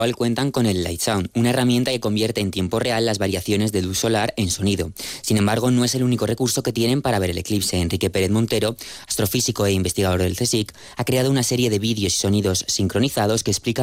cuentan con el Light Sound, una herramienta que convierte en tiempo real las variaciones de luz solar en sonido. Sin embargo, no es el único recurso que tienen para ver el eclipse. Enrique Pérez Montero, astrofísico e investigador del CSIC, ha creado una serie de vídeos y sonidos sincronizados que explican